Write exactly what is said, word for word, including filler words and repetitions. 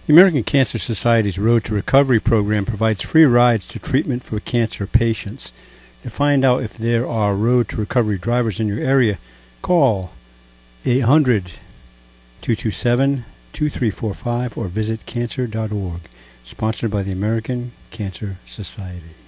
The American Cancer Society's Road to Recovery program provides free rides to treatment for cancer patients. To find out if there are Road to Recovery drivers in your area, call eight hundred, two two seven, two three four five or visit cancer dot org. Sponsored by the American Cancer Society.